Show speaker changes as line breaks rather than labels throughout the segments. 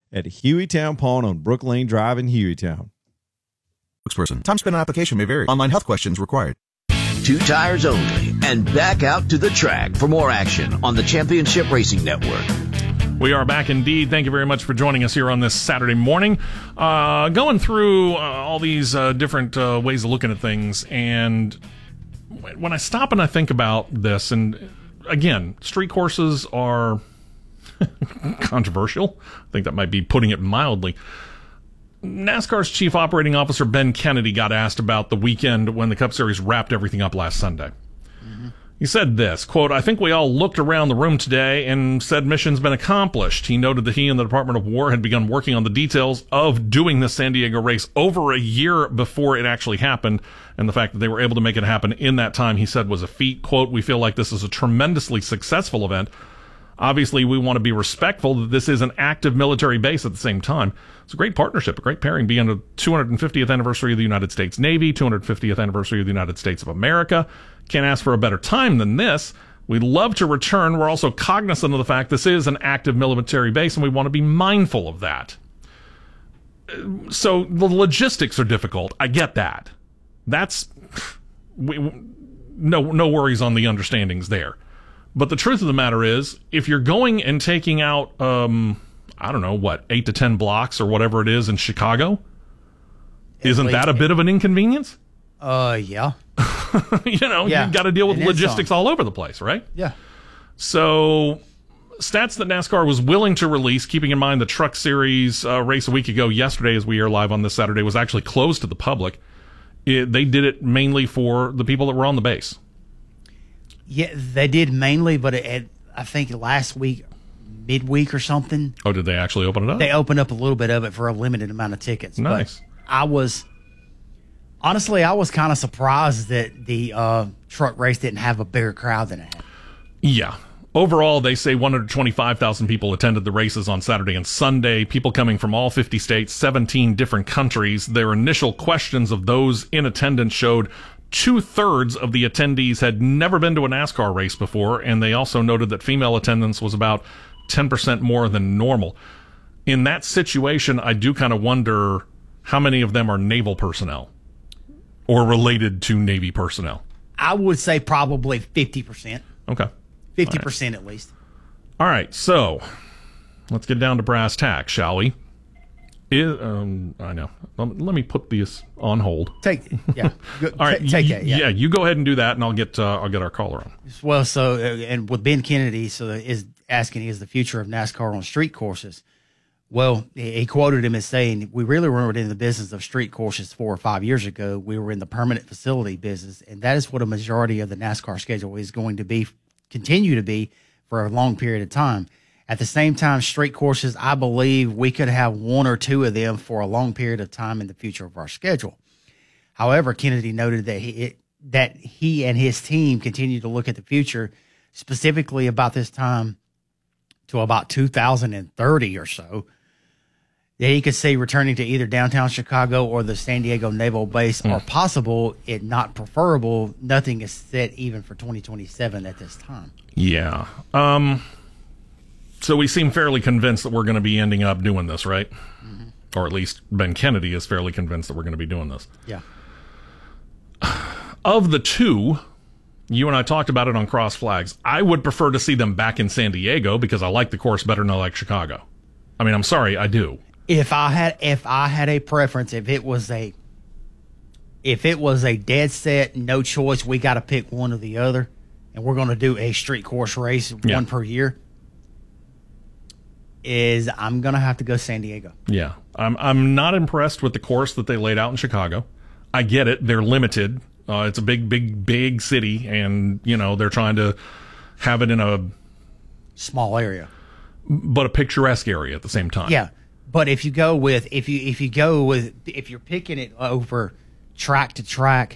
at Hueytown Pawn on Brook Lane Drive in Hueytown.
Spokesperson. Time spent on application may vary. Online health questions required.
2 tires only, and back out to the track for more action on the Championship Racing Network.
We are back indeed. Thank you very much for joining us here on this Saturday morning. Going through all these different ways of looking at things, and when I stop and I think about this, and again, street courses are controversial. I think that might be putting it mildly. NASCAR's chief operating officer, Ben Kennedy, got asked about the weekend when the Cup Series wrapped everything up last Sunday. He said this, quote, "I think we all looked around the room today and said mission's been accomplished." He noted that he and the Department of War had begun working on the details of doing the San Diego race over a year before it actually happened, and the fact that they were able to make it happen in that time, he said, was a feat. Quote, "We feel like this is a tremendously successful event. Obviously, we want to be respectful that this is an active military base at the same time. It's a great partnership, a great pairing, being the 250th anniversary of the United States Navy, 250th anniversary of the United States of America. Can't ask for a better time than this. We'd love to return. We're also cognizant of the fact this is an active military base, and we want to be mindful of that." So the logistics are difficult. I get that. No worries on the understandings there. But the truth of the matter is, if you're going and taking out, 8 to 10 blocks or whatever it is in Chicago, isn't that a bit of an inconvenience?
Yeah.
You've got to deal with logistics all over the place, right?
Yeah.
So, stats that NASCAR was willing to release, keeping in mind the Truck Series race a week ago, yesterday, as we are live on this Saturday, was actually closed to the public. They did it mainly for the people that were on the base.
Yeah, they did mainly, but I think last week, midweek or something.
Oh, did they actually open it up?
They opened up a little bit of it for a limited amount of tickets.
Nice.
But I was kind of surprised that the truck race didn't have a bigger crowd than it had.
Yeah. Overall, they say 125,000 people attended the races on Saturday and Sunday, people coming from all 50 states, 17 different countries. Their initial questions of those in attendance showed 2/3 of the attendees had never been to a NASCAR race before, and they also noted that female attendance was about 10% more than normal. In that situation, I do kind of wonder how many of them are naval personnel or related to Navy personnel.
I would say probably 50%.
Okay.
50% at least.
All right, so let's get down to brass tacks, shall we? I know. Let me put this on hold.
All right, take that. Yeah.
You go ahead and do that, and I'll get our caller on.
Well, so and with Ben Kennedy, is asking, is the future of NASCAR on street courses? Well, he quoted him as saying, "We really weren't in the business of street courses 4 or 5 years ago. We were in the permanent facility business, and that is what a majority of the NASCAR schedule is going to be, continue to be for a long period of time. At the same time, street courses, I believe we could have 1 or 2 of them for a long period of time in the future of our schedule." However, Kennedy noted that he and his team continue to look at the future, specifically about this time to about 2030 or so, that he could see returning to either downtown Chicago or the San Diego Naval Base, or possible, if not preferable, nothing is set even for 2027 at this time.
Yeah. So we seem fairly convinced that we're going to be ending up doing this, right? Mm-hmm. Or at least Ben Kennedy is fairly convinced that we're going to be doing this.
Yeah.
Of the two, you and I talked about it on Cross Flags, I would prefer to see them back in San Diego because I like the course better than I like Chicago. I mean, I'm sorry, I do.
If I had a preference, if it was a dead set, no choice, we got to pick one or the other, and we're going to do a street course race, one per year, I'm going to have to go San Diego.
Yeah. I'm not impressed with the course that they laid out in Chicago. I get it. They're limited. It's a big city, and, they're trying to have it in a
small area,
but a picturesque area at the same time.
Yeah. But if you're picking it over track to track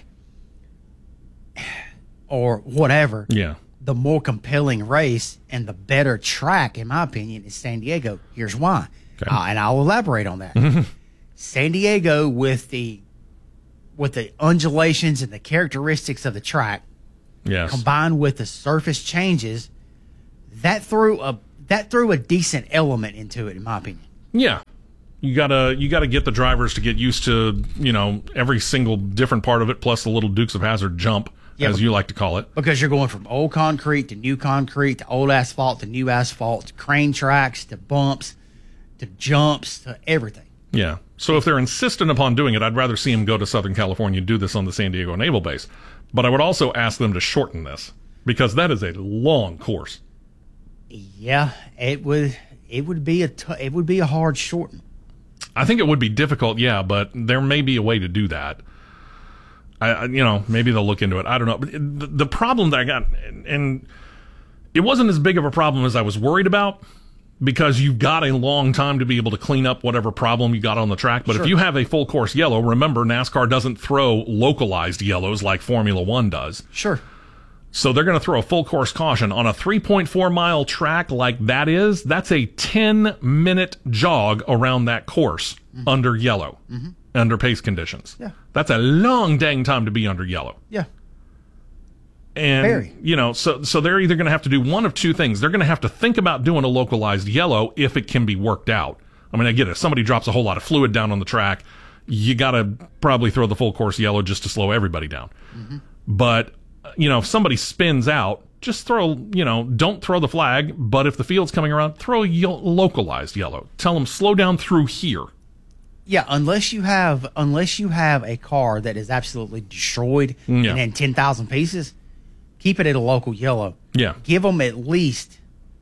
or whatever, the more compelling race and the better track, in my opinion, is San Diego. Here's why. Okay. And I'll elaborate on that. San Diego, with the undulations and the characteristics of the track, combined with the surface changes, that threw a decent element into it, in my opinion.
Yeah, You gotta get the drivers to get used to, every single different part of it, plus the little Dukes of Hazzard jump, as you like to call it.
Because you're going from old concrete to new concrete to old asphalt to new asphalt to crane tracks to bumps to jumps to everything.
Yeah. So if they're insistent upon doing it, I'd rather see them go to Southern California and do this on the San Diego Naval Base. But I would also ask them to shorten this, because that is a long course.
Yeah, it would be a hard shorten.
I think it would be difficult, yeah, but there may be a way to do that. Maybe they'll look into it. I don't know. But the problem that I got, and it wasn't as big of a problem as I was worried about, because you've got a long time to be able to clean up whatever problem you got on the track. But if you have a full course yellow, remember, NASCAR doesn't throw localized yellows like Formula One does.
Sure.
So they're going to throw a full course caution on a 3.4 mile track like that is. That's a 10-minute jog around that course under yellow, under pace conditions.
Yeah.
That's a long dang time to be under yellow.
Yeah.
And,
Very.
so they're either going to have to do one of two things. They're going to have to think about doing a localized yellow if it can be worked out. I mean, I get it. If somebody drops a whole lot of fluid down on the track, you got to probably throw the full course yellow just to slow everybody down. But, if somebody spins out, just don't throw the flag. But if the field's coming around, throw a localized yellow. Tell them, slow down through here.
Yeah, unless you have a car that is absolutely destroyed and in 10,000 pieces, keep it at a local yellow.
Yeah.
Give them at least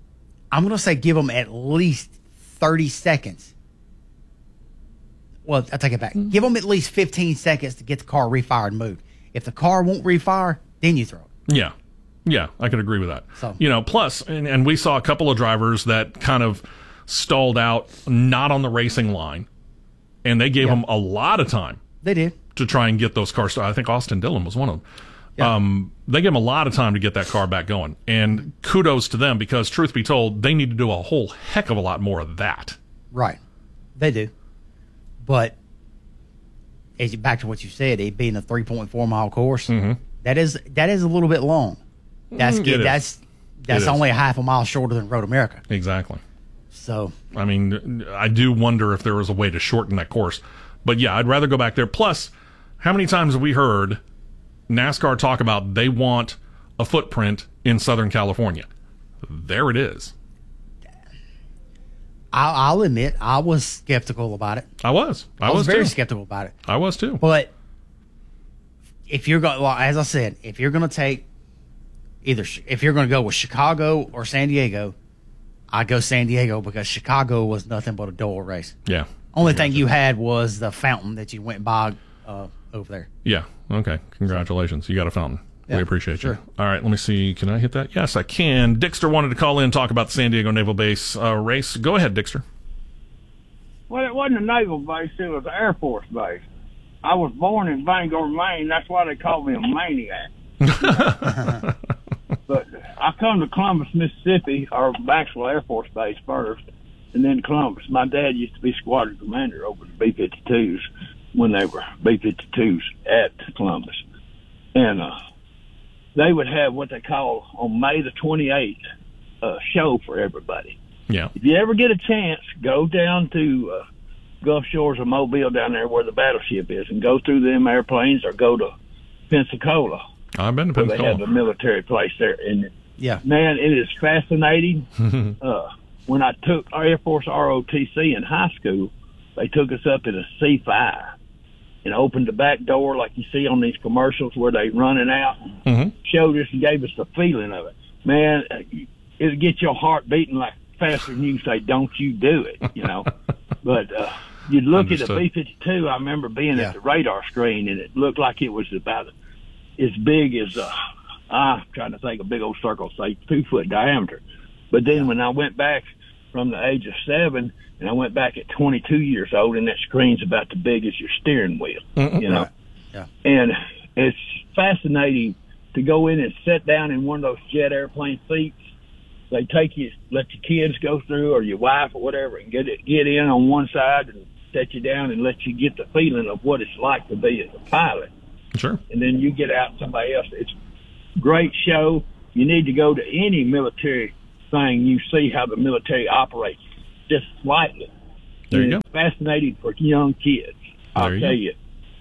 30 seconds. Well, I take it back. Give them at least 15 seconds to get the car refired and moved. If the car won't refire, then you throw it.
Yeah. Yeah, I could agree with that.
So.
Plus, and we saw a couple of drivers that kind of stalled out, not on the racing line, and they gave them a lot of time.
They did.
To try and get those cars started. I think Austin Dillon was one of them.
Yeah.
They gave them a lot of time to get that car back going. And kudos to them, because truth be told, they need to do a whole heck of a lot more of that.
Right. They do. But back to what you said, it being a 3.4 mile course, that is a little bit long. That's only a half a mile shorter than Road America.
Exactly.
So,
I mean, I do wonder if there was a way to shorten that course. But yeah, I'd rather go back there. Plus, how many times have we heard NASCAR talk about they want a footprint in Southern California? There it is.
I'll admit, I was skeptical about it.
I was
very
too.
skeptical about it.
I was too.
But if you're going, as I said, if you're going to take if you're going to go with Chicago or San Diego, I go San Diego, because Chicago was nothing but a dull race.
Yeah.
Only thing you had was the fountain that you went by over there.
Yeah. Okay. Congratulations. You got a fountain.
Yeah,
we appreciate
sure.
you. All right. Let me see. Can I hit that? Yes, I can. Dixter wanted to call in and talk about the San Diego Naval Base race. Go ahead, Dixter.
Well, it wasn't a naval base. It was an Air Force base. I was born in Bangor, Maine. That's why they called me a maniac. But I come to Columbus, Mississippi, or Maxwell Air Force Base first, and then Columbus. My dad used to be squadron commander over the B-52s when they were B-52s at Columbus. And they would have what they call, on May the 28th, a show for everybody.
Yeah.
If you ever get a chance, go down to Gulf Shores of Mobile down there where the battleship is, and go through them airplanes, or go to Pensacola.
I've been to
Where
Pensacola.
they have a military place there. And
Yeah.
man, it is fascinating. When I took Air Force ROTC in high school, they took us up in a C5 and opened the back door like you see on these commercials where they running out, and showed us and gave us the feeling of it. Man, it'll get your heart beating like faster than you say, "Don't you do it," But you'd look
Understood.
at a B-52. I remember being at the radar screen, and it looked like it was about as big as I'm trying to think, a big old circle, say 2 foot diameter. But then when I went back from the age of 7, and I went back at 22 years old, and that screen's about the big as your steering wheel,
Yeah.
And it's fascinating to go in and sit down in one of those jet airplane seats. They take you, let your kids go through, or your wife or whatever, and get in on one side and set you down and let you get the feeling of what it's like to be as a pilot.
Sure.
And then you get out somebody else. It's a great show. You need to go to any military thing. You see how the military operates just slightly.
There you go.
It's fascinating for young kids, I'll tell you.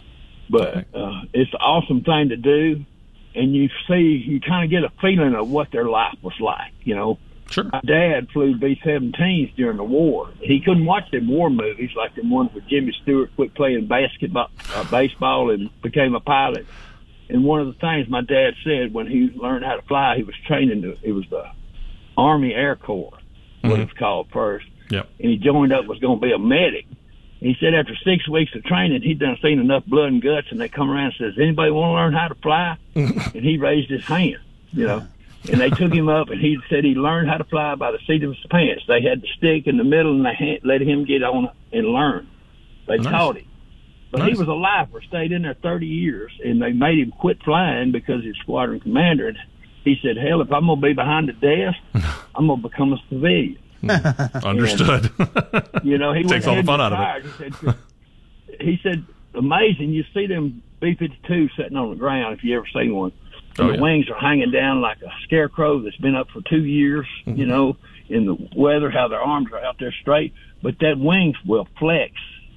But it's an awesome thing to do, and you kind of get a feeling of what their life was like, you know.
Sure.
My dad flew B-17s during the war. He couldn't watch them war movies like the ones where Jimmy Stewart quit playing baseball and became a pilot. And one of the things my dad said when he learned how to fly, he was training, it was the Army Air Corps, what it's called first.
Yep.
And he joined up, was going to be a medic. He said after 6 weeks of training, he'd done seen enough blood and guts, and they come around and says, anybody want to learn how to fly? And he raised his hand, you know. And they took him up, and he said he learned how to fly by the seat of his pants. They had the stick in the middle, and they let him get on and learn. They taught him. But he was a lifer, stayed in there 30 years, and they made him quit flying because he's squadron commander. And he said, hell, if I'm going to be behind the desk, I'm going to become a civilian.
Understood.
And, you know, he
takes all the fun out of
it. He said, amazing. You see them B-52 sitting on the ground, if you ever seen one. The wings are hanging down like a scarecrow that's been up for 2 years, you know, in the weather, how their arms are out there straight. But that wings will flex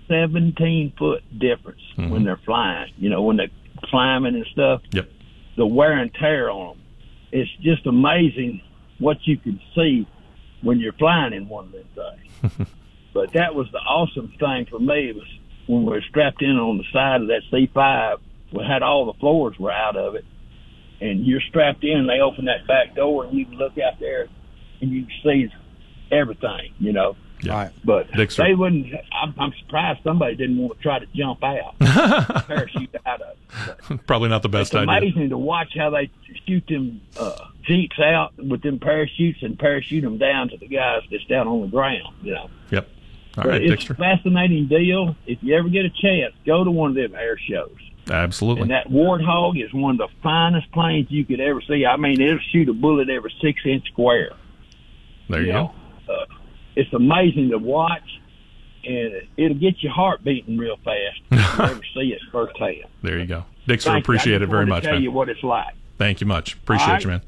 17-foot difference when they're flying, you know, when they're climbing and stuff.
Yep.
The wear and tear on them. It's just amazing what you can see when you're flying in one of them things. But that was the awesome thing for me was when we were strapped in on the side of that C-5, we had all the floors were out of it. And you're strapped in, and they open that back door, and you can look out there, and you can see everything, you know.
Yeah.
Right.
But
Dixter.
they wouldn't. I'm surprised somebody didn't want to try to jump out, parachute out of it. But
Probably not the best
it's
idea.
amazing to watch how they shoot them Jeeps out with them parachutes and parachute them down to the guys that's down on the ground, you know.
Yep. All
But
right,
it's
Dixter.
a fascinating deal. If you ever get a chance, go to one of them air shows.
Absolutely.
And that Warthog is one of the finest planes you could ever see. I mean, it'll shoot a bullet every 6-inch square.
There you go.
It's amazing to watch, and it'll get your heart beating real fast if you ever see it firsthand.
There you go. Dixter,
Thank you.
appreciate
I
it
just
very
wanted
much,
to tell
man.
you what it's like.
Thank you much. Appreciate
All right.
you, man.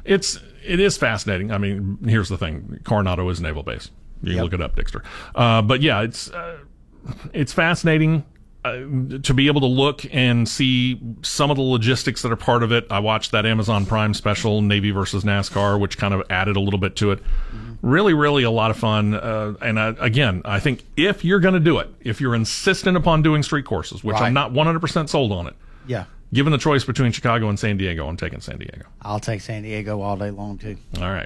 It is fascinating. I mean, here's the thing. Coronado is naval base. You can look it up, Dixter. But yeah, it's fascinating to be able to look and see some of the logistics that are part of it. I watched that Amazon Prime special, Navy versus NASCAR, which kind of added a little bit to it. Really, really a lot of fun. And again, I think if you're going to do it, if you're insistent upon doing street courses, which I'm not 100% sold on it,
Yeah.
given the choice between Chicago and San Diego, I'm taking San Diego.
I'll take San Diego all day long, too.
All right.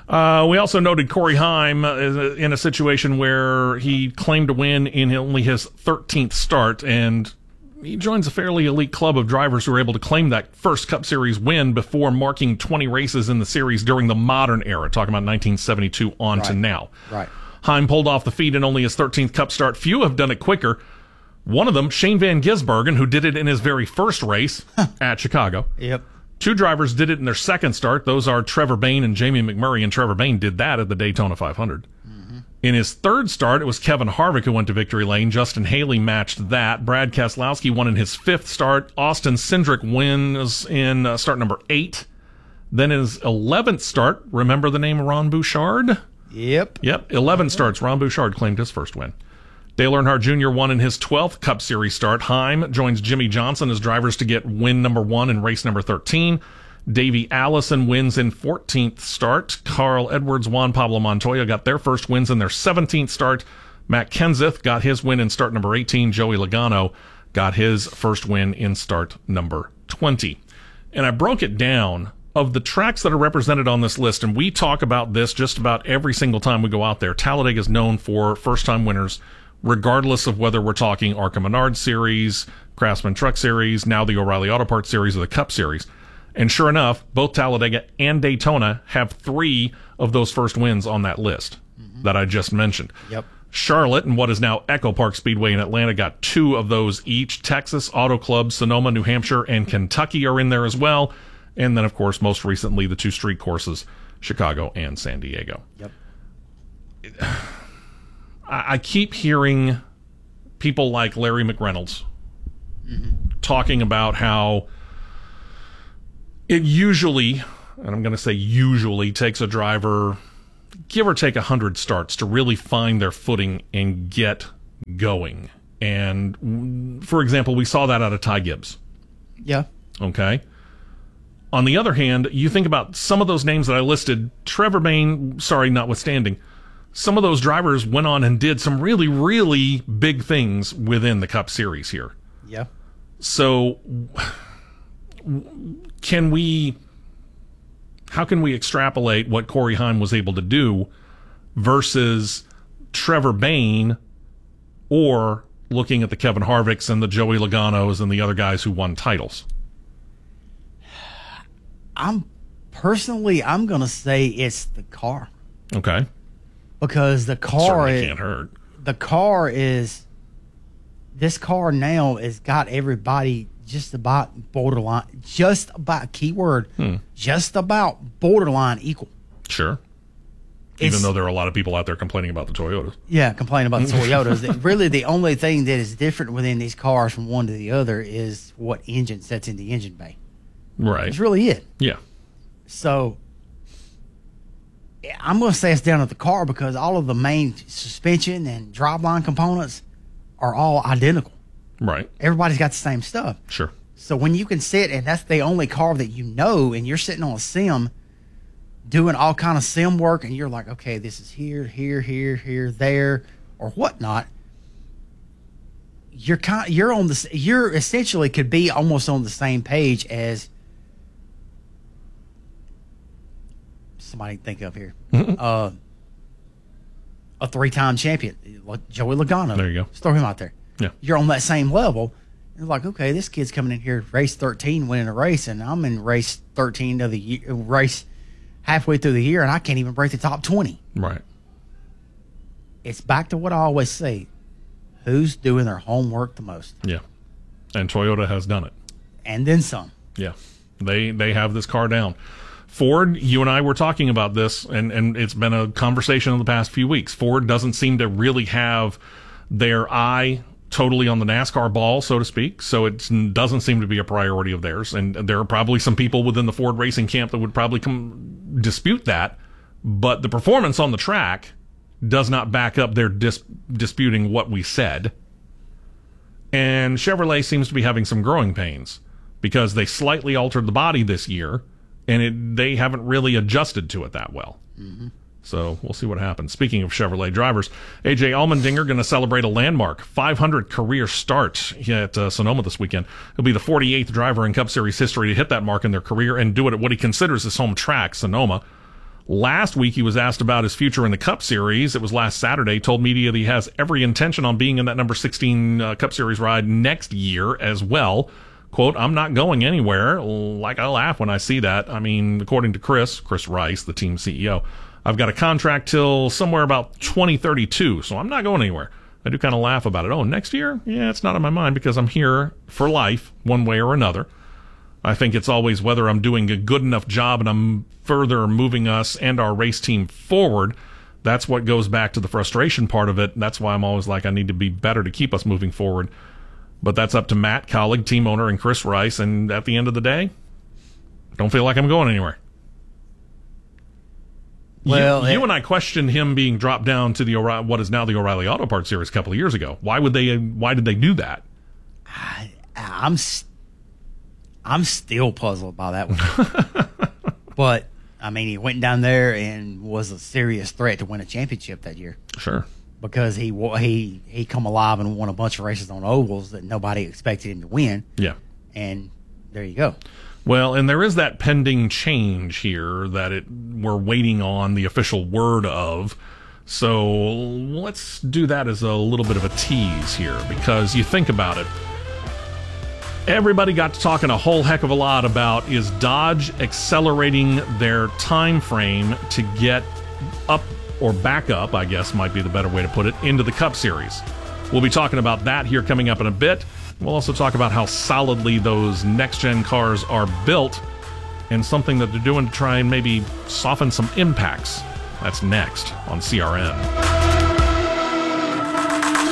We also noted Corey Heim is in a situation where he claimed to win in only his 13th start, and he joins a fairly elite club of drivers who are able to claim that first Cup Series win before marking 20 races in the series during the modern era, talking about 1972 on to now.
Right.
Heim pulled off the feat in only his 13th Cup start. Few have done it quicker. One of them, Shane Van Gisbergen, who did it in his very first race at Chicago.
Yep.
Two drivers did it in their second start. Those are Trevor Bayne and Jamie McMurray, and Trevor Bayne did that at the Daytona 500. In his third start, it was Kevin Harvick who went to victory lane. Justin Haley matched that. Brad Keselowski won in his fifth start. Austin Cindric wins in start number 8. Then in his 11th start, remember the name Ron Bouchard?
Yep.
11 starts. Ron Bouchard claimed his first win. Dale Earnhardt Jr. won in his 12th Cup Series start. Heim joins Jimmy Johnson as drivers to get win number 1 in race number 13. Davey Allison wins in 14th start. Carl Edwards, Juan Pablo Montoya got their first wins in their 17th start. Matt Kenseth got his win in start number 18. Joey Logano got his first win in start number 20. And I broke it down of the tracks that are represented on this list, and we talk about this just about every single time we go out there. Talladega is known for first-time winners, regardless of whether we're talking ARCA Menard Series, Craftsman Truck Series, now the O'Reilly Auto Parts Series, or the Cup Series. And sure enough, both Talladega and Daytona have 3 of those first wins on that list that I just mentioned.
Yep.
Charlotte and what is now Echo Park Speedway in Atlanta got 2 of those each. Texas Auto Club, Sonoma, New Hampshire, and Kentucky are in there as well. And then, of course, most recently, the 2 street courses, Chicago and San Diego.
Yep.
I keep hearing people like Larry McReynolds talking about how it usually, and I'm going to say usually, takes a driver give or take 100 starts to really find their footing and get going. And, for example, we saw that out of Ty Gibbs.
Yeah.
Okay. On the other hand, you think about some of those names that I listed, Trevor Bayne, notwithstanding, some of those drivers went on and did some really, really big things within the Cup Series here.
Yeah.
So, how can we extrapolate what Corey Heim was able to do versus Trevor Bayne, or looking at the Kevin Harvicks and the Joey Logano's and the other guys who won titles?
I'm going to say it's the car.
Okay.
Because the car
can't hurt.
This car now has got everybody just about borderline, just about borderline equal.
Sure. Even though there are a lot of people out there complaining about the Toyotas.
Yeah, complaining about the Toyotas. Really, the only thing that is different within these cars from one to the other is what engine sets in the engine bay.
Right.
That's really it.
Yeah.
So I'm going to say it's down at the car because all of the main suspension and driveline components are all identical.
Right.
Everybody's got the same stuff.
Sure.
So when you can sit, and that's the only car that you know, and you're sitting on a sim doing all kind of sim work, and you're like, okay, this is here, there, or whatnot. You're essentially could be almost on the same page as somebody think of here. A 3-time champion, like Joey Logano.
There you go.
Just throw him out there.
Yeah.
You're on that same level. You're like, okay, this kid's coming in here, race 13, winning a race, and I'm in race 13 of the year, race halfway through the year, and I can't even break the top 20.
Right.
It's back to what I always say. Who's doing their homework the most?
Yeah. And Toyota has done it.
And then some.
Yeah. They have this car down. Ford, you and I were talking about this, and it's been a conversation in the past few weeks. Ford doesn't seem to really have their eye totally on the NASCAR ball, so to speak, so it doesn't seem to be a priority of theirs. And there are probably some people within the Ford racing camp that would probably dispute that, but the performance on the track does not back up their disputing what we said. And Chevrolet seems to be having some growing pains because they slightly altered the body this year, and they haven't really adjusted to it that well. Mm-hmm. So we'll see what happens. Speaking of Chevrolet drivers, A.J. Allmendinger going to celebrate a landmark 500 career start at Sonoma this weekend. He'll be the 48th driver in Cup Series history to hit that mark in their career and do it at what he considers his home track, Sonoma. Last week, he was asked about his future in the Cup Series. It was last Saturday. Told media that he has every intention on being in that number 16 Cup Series ride next year as well. Quote, I'm not going anywhere. Like, I laugh when I see that. I mean, according to Chris Rice, the team CEO, I've got a contract till somewhere about 2032, so I'm not going anywhere. I do kind of laugh about it. Oh, next year? Yeah, it's not on my mind because I'm here for life, one way or another. I think it's always whether I'm doing a good enough job and I'm further moving us and our race team forward. That's what goes back to the frustration part of it. That's why I'm always like, I need to be better to keep us moving forward. But that's up to Matt, colleague, team owner, and Chris Rice. And at the end of the day, don't feel like I'm going anywhere. Well, you and I questioned him being dropped down to the what is now the O'Reilly Auto Parts Series a couple of years ago. Why did they do that?
I'm still puzzled by that one. But I mean, he went down there and was a serious threat to win a championship that year.
Sure.
Because he come alive and won a bunch of races on ovals that nobody expected him to win.
Yeah.
And there you go.
Well, and there is that pending change here that we're waiting on the official word of. So let's do that as a little bit of a tease here, because you think about it. Everybody got to talking a whole heck of a lot about, is Dodge accelerating their time frame to get up, or back up, I guess might be the better way to put it, into the Cup Series. We'll be talking about that here coming up in a bit. We'll also talk about how solidly those next-gen cars are built and something that they're doing to try and maybe soften some impacts. That's next on CRN.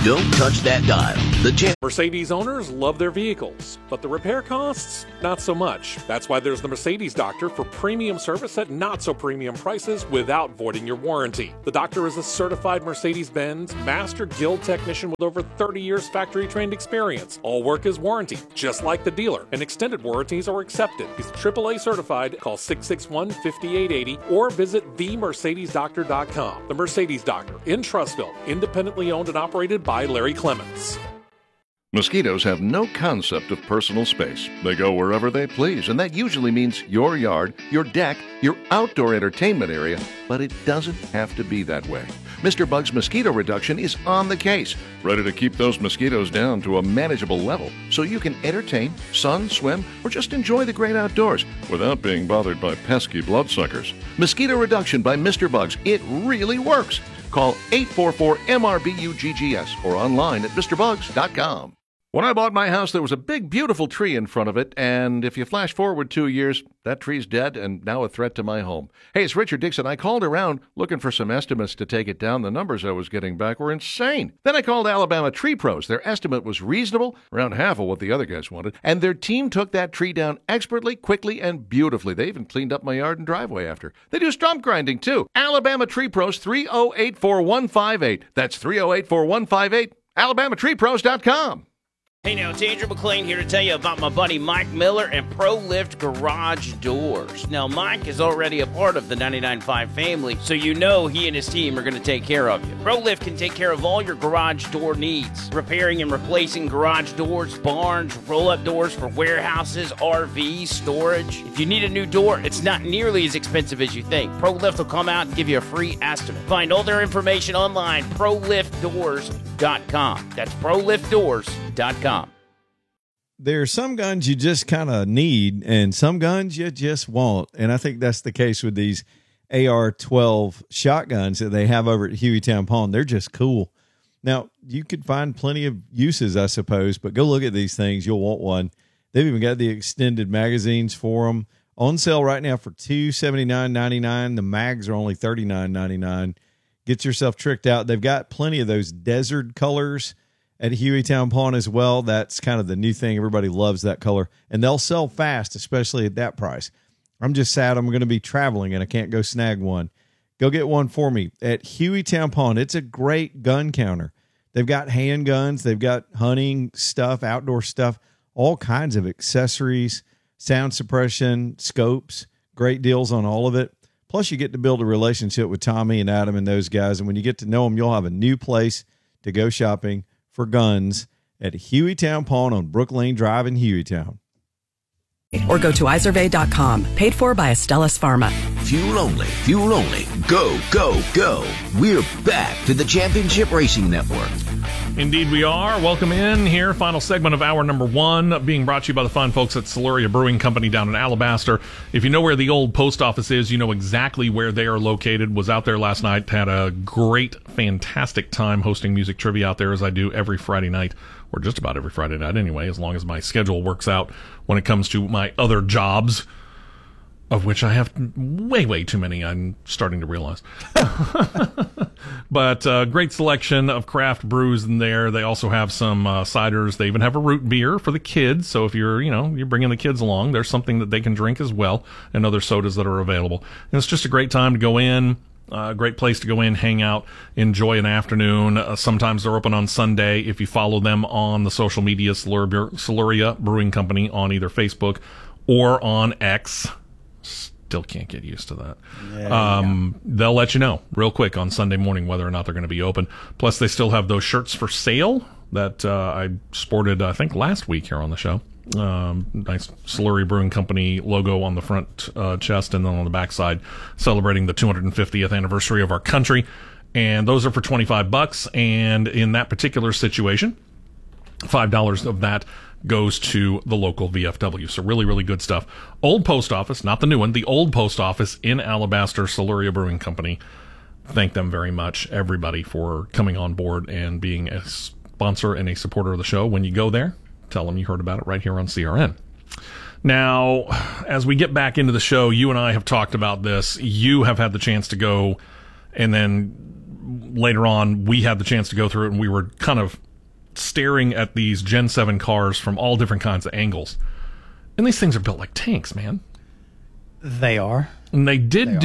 Don't touch that dial.
Mercedes owners love their vehicles, but the repair costs, not so much. That's why there's the Mercedes Doctor for premium service at not so premium prices without voiding your warranty. The Doctor is a certified Mercedes-Benz Master Guild technician with over 30 years factory trained experience. All work is warranty, just like the dealer, and extended warranties are accepted. He's AAA certified. Call 661-5880 or visit themercedesdoctor.com. The Mercedes Doctor in Trussville, independently owned and operated by Larry Clements.
Mosquitoes have no concept of personal space. They go wherever they please, and that usually means your yard, your deck, your outdoor entertainment area, but it doesn't have to be that way. Mr. Bug's Mosquito Reduction is on the case, ready to keep those mosquitoes down to a manageable level so you can entertain, sun, swim, or just enjoy the great outdoors without being bothered by pesky bloodsuckers. Mosquito Reduction by Mr. Bugs. It really works. Call 844-MRBUGGS or online at MrBugs.com. When I bought my house, there was a big, beautiful tree in front of it, and if you flash forward 2 years, that tree's dead and now a threat to my home. Hey, it's Richard Dixon. I called around looking for some estimates to take it down. The numbers I was getting back were insane. Then I called Alabama Tree Pros. Their estimate was reasonable, around half of what the other guys wanted, and their team took that tree down expertly, quickly, and beautifully. They even cleaned up my yard and driveway after. They do stump grinding, too. Alabama Tree Pros, 308-4158. That's 308-4158. AlabamaTreePros.com.
Hey now, it's Andrew McLean here to tell you about my buddy Mike Miller and ProLift Garage Doors. Now, Mike is already a part of the 99.5 family, so you know he and his team are going to take care of you. ProLift can take care of all your garage door needs, repairing and replacing garage doors, barns, roll-up doors for warehouses, RVs, storage. If you need a new door, it's not nearly as expensive as you think. ProLift will come out and give you a free estimate. Find all their information online, ProLiftDoors.com. That's ProLiftDoors.com.
There are some guns you just kind of need and some guns you just want. And I think that's the case with these AR-12 shotguns that they have over at Hueytown Pawn. They're just cool. Now, you could find plenty of uses, I suppose, but go look at these things. You'll want one. They've even got the extended magazines for them. On sale right now for $279.99. The mags are only $39.99. Get yourself tricked out. They've got plenty of those desert colors at Hueytown Pawn as well. That's kind of the new thing. Everybody loves that color, and they'll sell fast, especially at that price. I'm just sad I'm going to be traveling and I can't go snag one. Go get one for me at Hueytown Pawn. It's a great gun counter. They've got handguns. They've got hunting stuff, outdoor stuff, all kinds of accessories, sound suppression, scopes, great deals on all of it. Plus, you get to build a relationship with Tommy and Adam and those guys, and when you get to know them, you'll have a new place to go shopping for guns at Hueytown Pawn on Brook Lane Drive in Hueytown.
Or go to iSurvey.com. Paid for by Astellas Pharma.
Fuel only, fuel only. Go, go, go. We're back to the Championship Racing Network.
Indeed we are. Welcome in here. Final segment of hour number 1, being brought to you by the fine folks at Siluria Brewing Company down in Alabaster. If you know where the old post office is, you know exactly where they are located. Was out there last night, had a great, fantastic time hosting music trivia out there, as I do every Friday night, or just about every Friday night anyway, as long as my schedule works out when it comes to my other jobs, of which I have way, way too many, I'm starting to realize. But great selection of craft brews in there. They also have some ciders. They even have a root beer for the kids. So if you're bringing the kids along, there's something that they can drink as well, and other sodas that are available. And it's just a great time to go in. Great place to go in, hang out, enjoy an afternoon. Sometimes they're open on Sunday. If you follow them on the social media, Siluria Brewing Company on either Facebook or on X. Still can't get used to that. They'll let you know real quick on Sunday morning whether or not they're going to be open. Plus, they still have those shirts for sale that I sported, I think, last week here on the show. Nice Siluria Brewing Company logo on the front chest, and then on the back side, celebrating the 250th anniversary of our country. And those are for $25. And in that particular situation, $5 of that goes to the local VFW. So really, really good stuff. Old Post Office, not the new one, the old Post Office in Alabaster, Siluria Brewing Company. Thank them very much, everybody, for coming on board and being a sponsor and a supporter of the show. When you go there, tell them you heard about it right here on CRN. Now, as we get back into the show, you and I have talked about this. You have had the chance to go and then later on, we had the chance to go through it, and we were kind of staring at these Gen 7 cars from all different kinds of angles. And these things are built like tanks, man.
They are.
And they did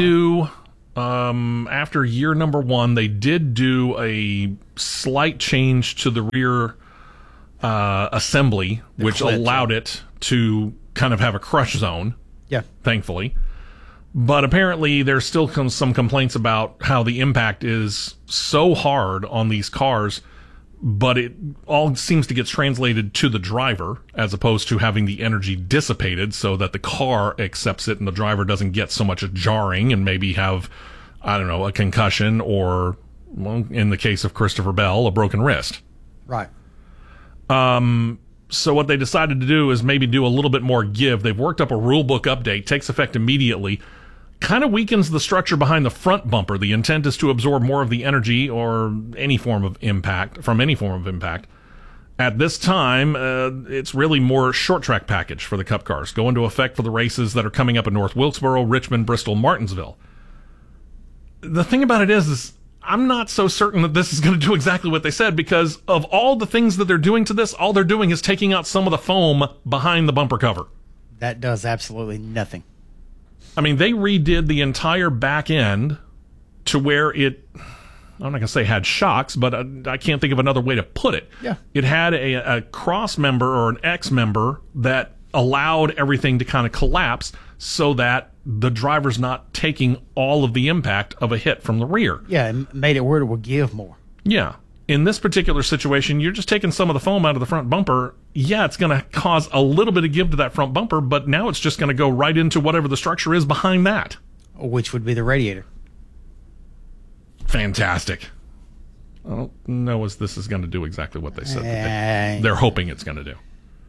after year number 1, they did do a slight change to the rear assembly, which allowed it to kind of have a crush zone.
Yeah.
Thankfully. But apparently there's still some complaints about how the impact is so hard on these cars, but it all seems to get translated to the driver as opposed to having the energy dissipated so that the car accepts it and the driver doesn't get so much jarring and maybe have, I don't know, a concussion or, well, in the case of Christopher Bell, a broken wrist.
Right.
So what they decided to do is maybe do a little bit more give. They've worked up a rule book update, takes effect immediately, kind of weakens the structure behind the front bumper. The intent is to absorb more of the energy or any form of impact from any form of impact. At this time, it's really more short track package for the Cup cars. Go into effect for the races that are coming up in North Wilkesboro, Richmond, Bristol, Martinsville. The thing about it is I'm not so certain that this is going to do exactly what they said, because of all the things that they're doing to this, all they're doing is taking out some of the foam behind the bumper cover.
That does absolutely nothing.
I mean, they redid the entire back end to where it, I'm not going to say had shocks, but I can't think of another way to put it.
Yeah.
It had a cross member or an X member that allowed everything to kind of collapse so that the driver's not taking all of the impact of a hit from the rear.
Yeah, it made it where it would give more.
Yeah. In this particular situation, you're just taking some of the foam out of the front bumper. Yeah, it's going to cause a little bit of give to that front bumper, but now it's just going to go right into whatever the structure is behind that.
Which would be the radiator.
Fantastic. I don't know if this is going to do exactly what they said they're hoping it's going to do.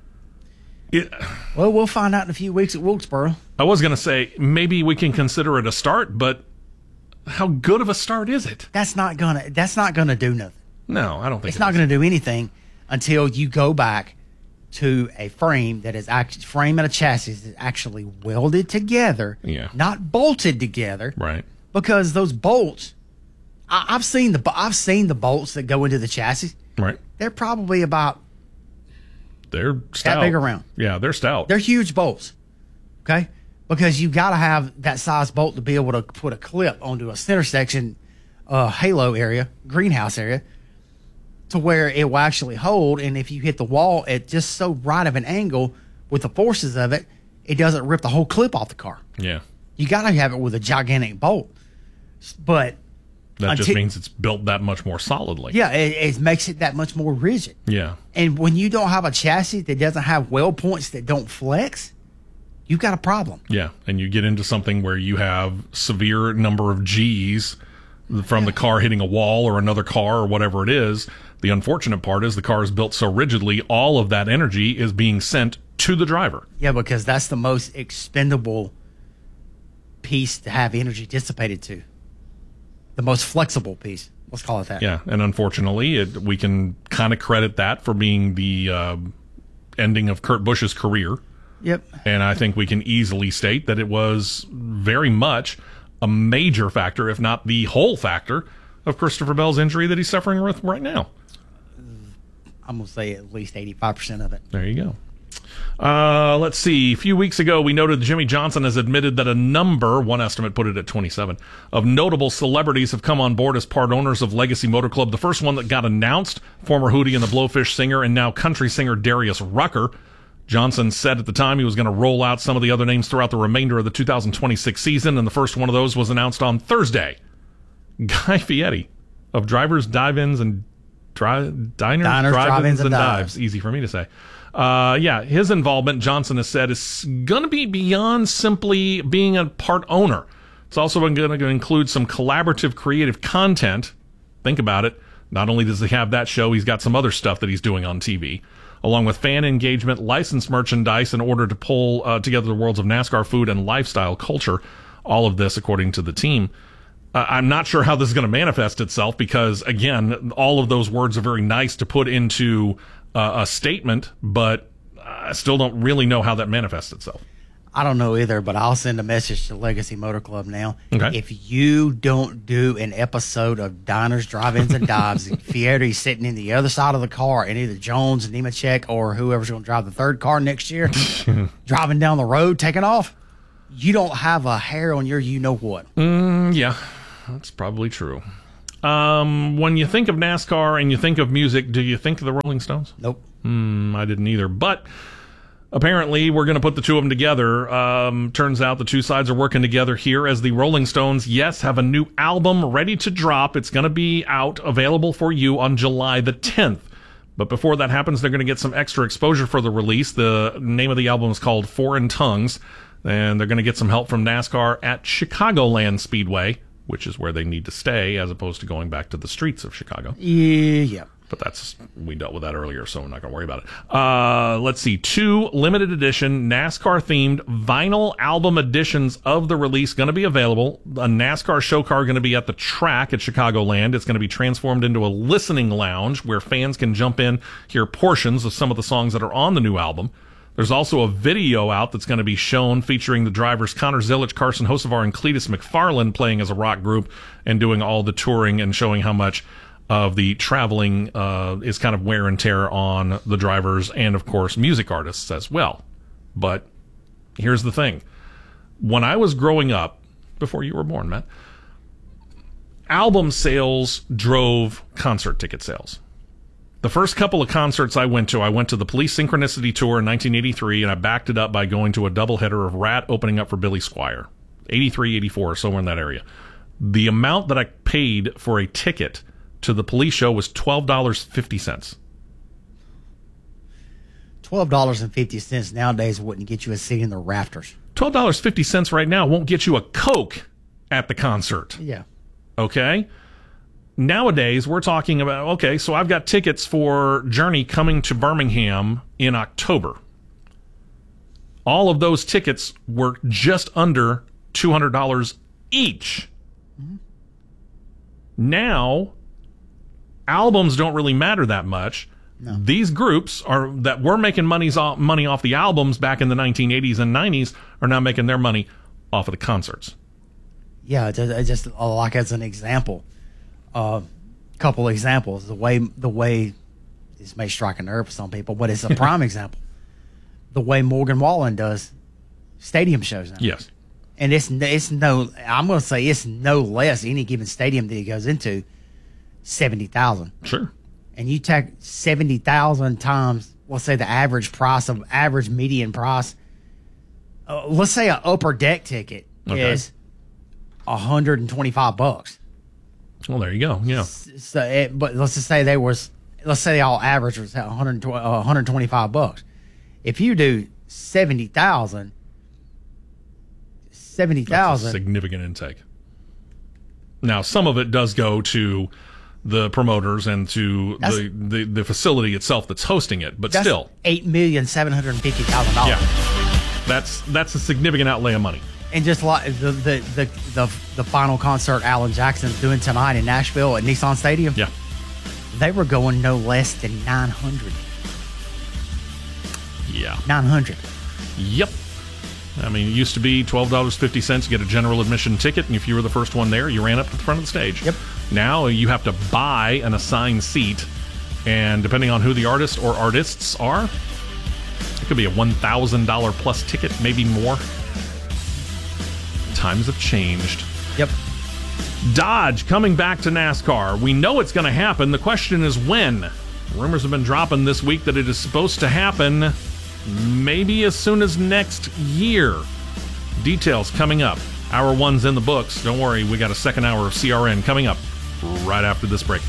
Well, we'll find out in a few weeks at Wilkesboro.
I was going to say, maybe we can consider it a start, but how good of a start is it?
That's not gonna do nothing.
No, I don't think
it's not going to do anything until you go back to a frame that is frame and a chassis that's actually welded together, not bolted together.
Right.
Because those bolts, I've seen the bolts that go into the chassis.
Right.
They're probably about
they're stout.
That big around.
Yeah, they're stout.
They're huge bolts. Okay? Because you got to have that size bolt to be able to put a clip onto a center section halo area, greenhouse area, to where it will actually hold, and if you hit the wall at just so right of an angle with the forces of it, it doesn't rip the whole clip off the car.
Yeah.
You got to have it with a gigantic bolt. But
that just means it's built that much more solidly.
Yeah, it makes it that much more rigid.
Yeah.
And when you don't have a chassis that doesn't have weld points that don't flex, you've got a problem.
Yeah, and you get into something where you have severe number of G's from the car hitting a wall or another car or whatever it is. The unfortunate part is the car is built so rigidly, all of that energy is being sent to the driver.
Yeah, because that's the most expendable piece to have energy dissipated to. The most flexible piece. Let's call it that.
Yeah, and unfortunately, we can kind of credit that for being the ending of Kurt Busch's career.
Yep.
And I think we can easily state that it was very much a major factor, if not the whole factor, of Christopher Bell's injury that he's suffering with right now.
I'm going to say at least 85% of it.
There you go. Let's see. A few weeks ago, we noted that Jimmy Johnson has admitted that one estimate put it at 27, of notable celebrities have come on board as part owners of Legacy Motor Club. The first one that got announced, former Hootie and the Blowfish singer and now country singer Darius Rucker. Johnson said at the time he was going to roll out some of the other names throughout the remainder of the 2026 season, and the first one of those was announced on Thursday. Guy Fieri of Drivers, Dive-Ins, and Diners, Drive-Ins, and Dives. Easy for me to say. His involvement, Johnson has said, is going to be beyond simply being a part owner. It's also going to include some collaborative creative content. Think about it. Not only does he have that show, he's got some other stuff that he's doing on TV, along with fan engagement, licensed merchandise in order to pull together the worlds of NASCAR food and lifestyle culture. All of this, according to the team. I'm not sure how this is going to manifest itself because, again, all of those words are very nice to put into a statement, but I still don't really know how that manifests itself.
I don't know either, but I'll send a message to Legacy Motor Club now.
Okay.
If you don't do an episode of Diners, Drive-Ins, and Dives, Fieri's sitting in the other side of the car, and either Jones, Nemechek, or whoever's going to drive the third car next year, driving down the road, taking off, you don't have a hair on your you-know-what.
Yeah, that's probably true. When you think of NASCAR and you think of music, do you think of the Rolling Stones?
Nope.
I didn't either, but apparently we're going to put the two of them together. Turns out the two sides are working together here as the Rolling Stones, yes, have a new album ready to drop. It's going to be out, available for you on July the 10th. But before that happens, they're going to get some extra exposure for the release. The name of the album is called Foreign Tongues, and they're going to get some help from NASCAR at Chicagoland Speedway, which is where they need to stay as opposed to going back to the streets of Chicago.
Yeah.
But we dealt with that earlier, so I'm not going to worry about it. Let's see. 2 limited edition NASCAR-themed vinyl album editions of the release going to be available. A NASCAR show car going to be at the track at Chicagoland. It's going to be transformed into a listening lounge where fans can jump in, hear portions of some of the songs that are on the new album. There's also a video out that's going to be shown featuring the drivers Connor Zilic, Carson Hocevar, and Cletus McFarland playing as a rock group and doing all the touring and showing how much of the traveling is kind of wear and tear on the drivers and, of course, music artists as well. But here's the thing. When I was growing up, before you were born, Matt, album sales drove concert ticket sales. The first couple of concerts I went to the Police Synchronicity Tour in 1983, and I backed it up by going to a doubleheader of Rat opening up for Billy Squier. 83, 84, somewhere in that area. The amount that I paid for a ticket to the Police show was $12.50.
$12.50 nowadays wouldn't get you a seat in the rafters.
$12.50 right now won't get you a Coke at the concert.
Yeah.
Okay? Nowadays, we're talking about, okay, so I've got tickets for Journey coming to Birmingham in October. All of those tickets were just under $200 each. Mm-hmm. Now, albums don't really matter that much. No. These groups that were making money off the albums back in the 1980s and 90s are now making their money off of the concerts.
Yeah, just like as an example, couple examples. The way this may strike a nerve for some people, but it's a prime example. The way Morgan Wallen does stadium shows now.
Yes,
and I'm going to say it's no less any given stadium that he goes into. 70,000.
Sure.
And you take 70,000 times, let's say the average median price. Let's say an upper deck ticket is $125.
Well, there you go. Yeah.
But let's just say they all average was $125. If you do 70,000,
that's a significant intake. Now, some of it does go to the promoters and to the facility itself that's hosting it, but still
$8,750,000.
Yeah, that's a significant outlay of money.
And just like the final concert Alan Jackson's doing tonight in Nashville at Nissan Stadium,
yeah,
they were going no less than $900.
Yeah,
$900.
Yep. I mean, it used to be $12.50 to get a general admission ticket, and if you were the first one there, you ran up to the front of the stage.
Yep.
Now you have to buy an assigned seat, and depending on who the artist or artists are, it could be a $1,000 plus ticket, maybe more. Times have changed.
Yep.
Dodge coming back to NASCAR. We know it's going to happen. The question is when. Rumors have been dropping this week that it is supposed to happen maybe as soon as next year. Details coming up. Hour 1's in the books. Don't worry, we got a second hour of CRN coming up right after this break.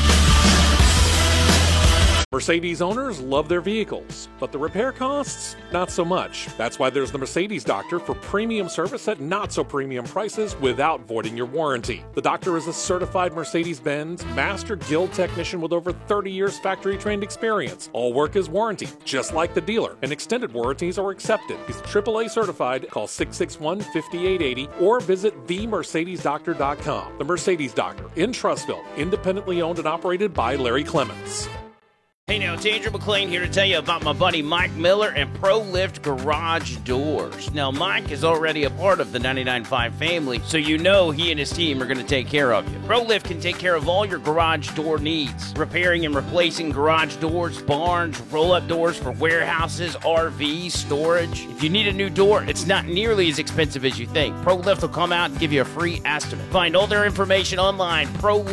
Mercedes owners love their vehicles, but the repair costs, not so much. That's why there's the Mercedes Doctor for premium service at not so premium prices without voiding your warranty. The Doctor is a certified Mercedes-Benz Master Guild technician with over 30 years factory trained experience. All work is warranty, just like the dealer, and extended warranties are accepted. He's AAA certified. Call 661-5880 or visit themercedesdoctor.com. The Mercedes Doctor in Trussville, independently owned and operated by Larry Clements.
Hey, Hey now, it's Andrew McLean here to tell you about my buddy Mike Miller and ProLift Garage Doors. Now, Mike is already a part of the 99.5 family, so you know he and his team are going to take care of you. ProLift can take care of all your garage door needs, repairing and replacing garage doors, barns, roll-up doors for warehouses, RVs, storage. If you need a new door, it's not nearly as expensive as you think. ProLift will come out and give you a free estimate. Find all their information online,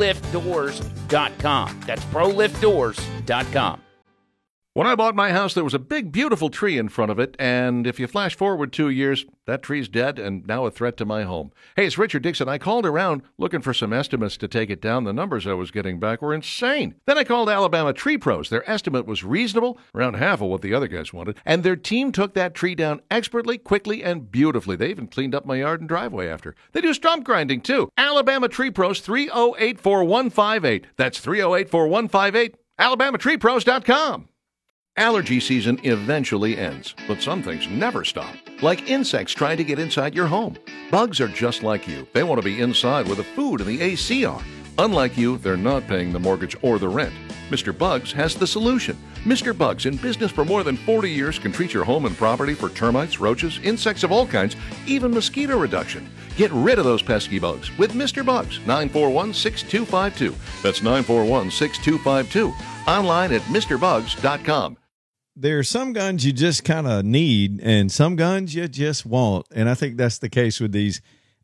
proliftdoors.com. That's proliftdoors.com.
When I bought my house, there was a big, beautiful tree in front of it, and if you flash forward 2 years, that tree's dead and now a threat to my home. Hey, it's Richard Dixon. I called around looking for some estimates to take it down. The numbers I was getting back were insane. Then I called Alabama Tree Pros. Their estimate was reasonable, around half of what the other guys wanted, and their team took that tree down expertly, quickly, and beautifully. They even cleaned up my yard and driveway after. They do stump grinding, too. Alabama Tree Pros, 308-4158. That's 308-4158. AlabamaTreePros.com. Allergy season eventually ends, but some things never stop. Like insects trying to get inside your home. Bugs are just like you. They want to be inside where the food and the AC are. Unlike you, they're not paying the mortgage or the rent. Mr. Bugs has the solution. Mr. Bugs, in business for more than 40 years, can treat your home and property for termites, roaches, insects of all kinds, even mosquito reduction. Get rid of those pesky bugs with Mr. Bugs, 941-6252. That's 941-6252. Online at MrBugs.com.
There are some guns you just kind of need and some guns you just want. And I think that's the case with these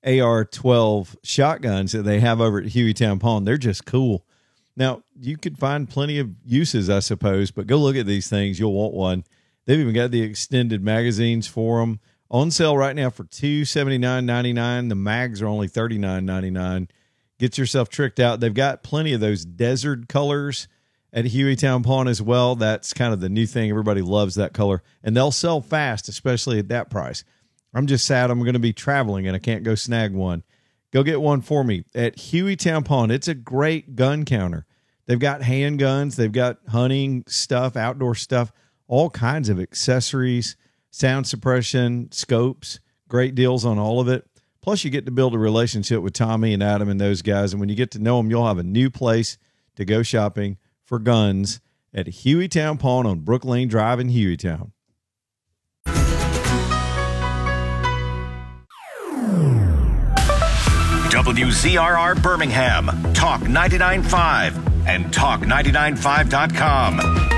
AR-12 shotguns that they have over at Hueytown Pawn. They're just cool. Now, you could find plenty of uses, I suppose, but go look at these things. You'll want one. They've even got the extended magazines for them. On sale right now for $279.99. The mags are only $39.99. Get yourself tricked out. They've got plenty of those desert colors at Hueytown Pawn as well. That's kind of the new thing. Everybody loves that color, and they'll sell fast, especially at that price. I'm just sad I'm going to be traveling and I can't go snag one. Go get one for me at Hueytown Pawn. It's a great gun counter. They've got handguns. They've got hunting stuff, outdoor stuff, all kinds of accessories, sound suppression, scopes, great deals on all of it. Plus, you get to build a relationship with Tommy and Adam and those guys, and when you get to know them, you'll have a new place to go shopping for guns at Hueytown Pawn on Brook Lane Drive in Hueytown.
WZRR Birmingham, Talk 99.5 and Talk995.com.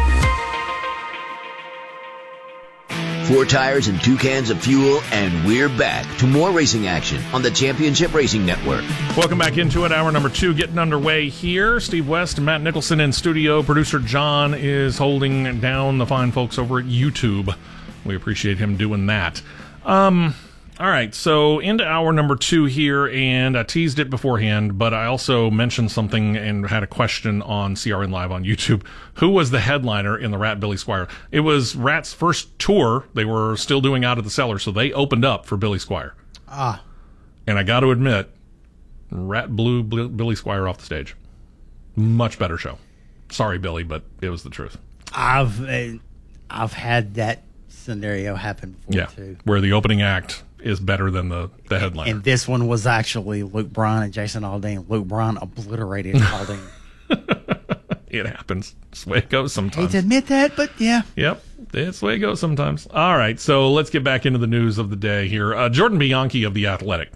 4 tires and 2 cans of fuel, and we're back to more racing action on the Championship Racing Network.
Welcome back into it. Hour number 2 getting underway here. Steve West and Matt Nicholson in studio. Producer John is holding down the fine folks over at YouTube. We appreciate him doing that. All right, so into hour number 2 here, and I teased it beforehand, but I also mentioned something and had a question on CRN Live on YouTube. Who was the headliner in the Rat Billy Squier? It was Rat's first tour. They were still doing Out of the Cellar, so they opened up for Billy Squier.
Ah.
And I got to admit, Rat blew Billy Squier off the stage. Much better show. Sorry, Billy, but it was the truth.
I've had that scenario happen before, too.
Where the opening act is better than the headliner.
And this one was actually Luke Bryan and Jason Aldean. Luke Bryan obliterated Aldean.
It happens. It's the way it goes sometimes.
Hate to admit that, but yeah.
Yep, it's the way it goes sometimes. All right, so let's get back into the news of the day here. Jordan Bianchi of The Athletic.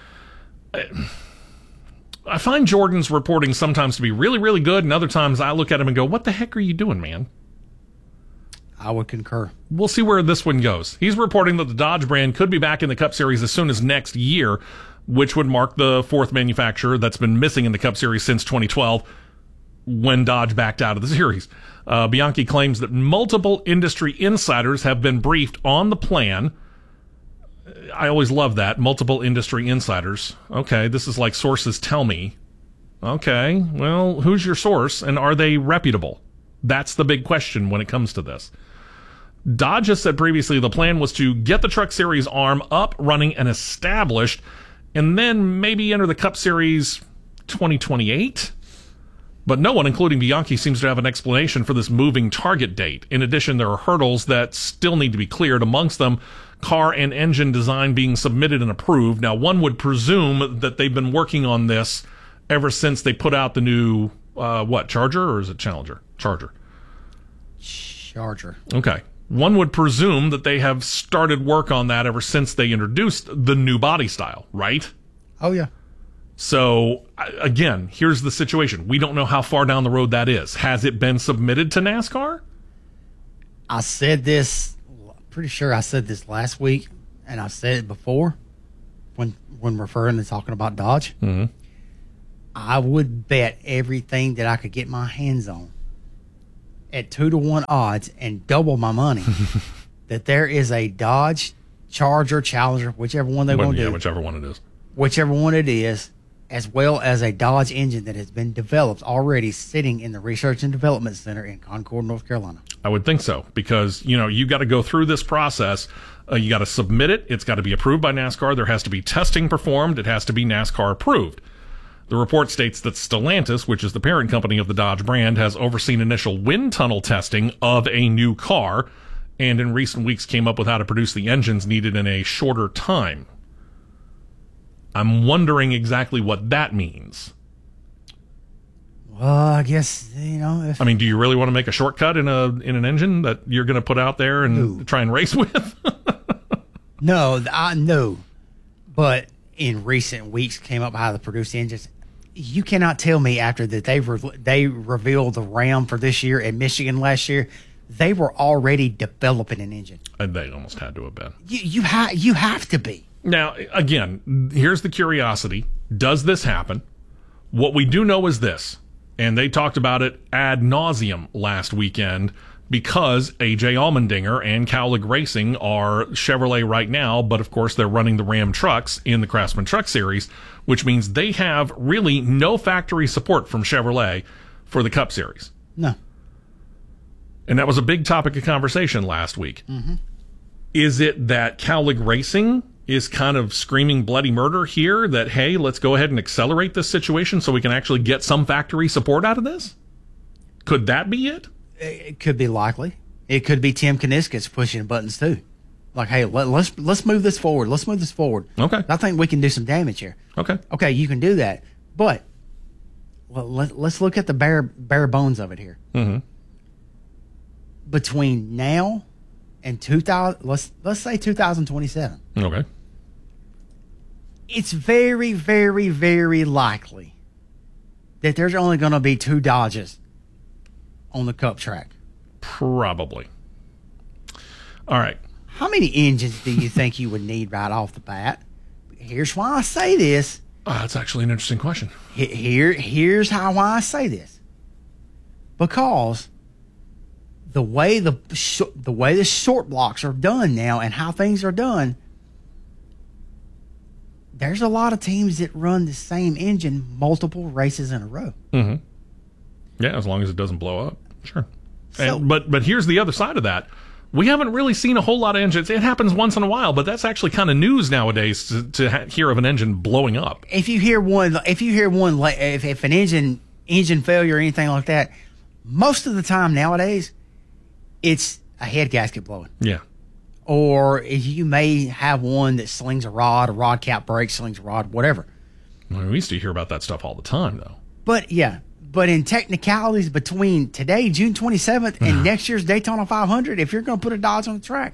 I find Jordan's reporting sometimes to be really, really good, and other times I look at him and go, what the heck are you doing, man?
I would concur.
We'll see where this one goes. He's reporting that the Dodge brand could be back in the Cup Series as soon as next year, which would mark the 4th manufacturer that's been missing in the Cup Series since 2012 when Dodge backed out of the series. Bianchi claims that multiple industry insiders have been briefed on the plan. I always love that. Multiple industry insiders. Okay, this is like sources tell me. Okay, well, who's your source and are they reputable? That's the big question when it comes to this. Dodge has said previously the plan was to get the Truck Series arm up, running, and established, and then maybe enter the Cup Series 2028? But no one, including Bianchi, seems to have an explanation for this moving target date. In addition, there are hurdles that still need to be cleared, amongst them car and engine design being submitted and approved. Now, one would presume that they've been working on this ever since they put out the new, Charger, or is it Challenger? Charger.
Charger.
Okay. One would presume that they have started work on that ever since they introduced the new body style, right?
Oh, yeah.
So, again, here's the situation. We don't know how far down the road that is. Has it been submitted to NASCAR?
I said this, pretty sure I said this last week, and I've said it before when referring to talking about Dodge.
Mm-hmm.
I would bet everything that I could get my hands on at 2-to-1 odds and double my money that there is a Dodge Charger, Challenger, whichever one they want to do.
Whichever one it is.
Whichever one it is, as well as a Dodge engine that has been developed already sitting in the Research and Development Center in Concord, North Carolina.
I would think so because, you got to go through this process. You got to submit it. It's got to be approved by NASCAR. There has to be testing performed. It has to be NASCAR approved. The report states that Stellantis, which is the parent company of the Dodge brand, has overseen initial wind tunnel testing of a new car and in recent weeks came up with how to produce the engines needed in a shorter time. I'm wondering exactly what that means.
Well, I guess, do
you really want to make a shortcut in an engine that you're going to put out there and try and race with?
No, I know. But in recent weeks came up how to produce engines. You cannot tell me after that they revealed the Ram for this year at Michigan last year, they were already developing an engine.
And they almost had to have been.
You have to be.
Now, again, here's the curiosity. Does this happen? What we do know is this, and they talked about it ad nauseum last weekend because A.J. Allmendinger and Cowlick Racing are Chevrolet right now, but of course they're running the Ram trucks in the Craftsman Truck Series, which means they have really no factory support from Chevrolet for the Cup Series.
No.
And that was a big topic of conversation last week.
Mm-hmm.
Is it that Cowlick Racing is kind of screaming bloody murder here that, hey, let's go ahead and accelerate this situation so we can actually get some factory support out of this? Could that be it?
It could be likely. It could be Tim Kuniskis pushing buttons too. Like, hey, let's move this forward. Let's move this forward.
Okay.
I think we can do some damage here. Okay, you can do that. But let's look at the bare bones of it here.
Mm-hmm.
Between now and 2000, let's say 2027.
Okay.
It's very, very, very likely that there's only going to be 2 Dodges on the Cup track.
Probably. All right.
How many engines do you think you would need right off the bat? Here's why I say this.
That's actually an interesting question.
Here's why I say this. Because the way the short blocks are done now and how things are done, there's a lot of teams that run the same engine multiple races in a row.
Mm-hmm. Yeah, as long as it doesn't blow up. Sure. But here's the other side of that. We haven't really seen a whole lot of engines. It happens once in a while, but that's actually kind of news nowadays to hear of an engine blowing up.
If an engine failure or anything like that, most of the time nowadays, it's a head gasket blowing.
Yeah.
Or you may have one that slings a rod cap breaks, slings a rod, whatever.
Well, we used to hear about that stuff all the time, though.
But in technicalities between today, June 27th, and next year's Daytona 500, if you're going to put a Dodge on the track,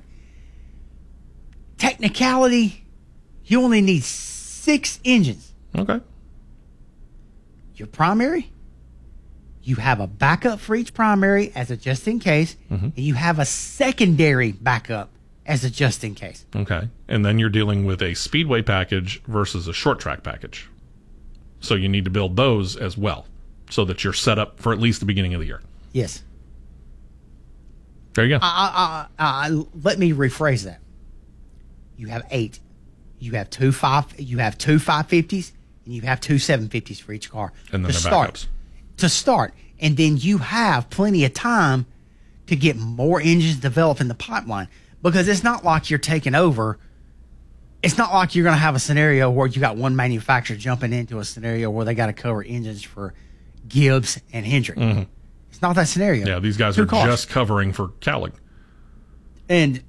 technicality, you only need 6 engines.
Okay.
Your primary, you have a backup for each primary as a just in case, and you have a secondary backup as a just in case.
Okay. And then you're dealing with a speedway package versus a short track package. So you need to build those as well so that you're set up for at least the beginning of the year.
Yes.
There you go.
Let me rephrase that. You have 8. You have two 550s, and you have 2 750s for each car.
And then
to
they're
start.
backups.
To start. And then you have plenty of time to get more engines developed in the pipeline. Because it's not like you're taking over. It's not like you're going to have a scenario where you got one manufacturer jumping into a scenario where they got to cover engines for Gibbs and Hendrick.
Mm-hmm.
It's not that scenario.
Yeah, these guys are just covering for Cowlick.
And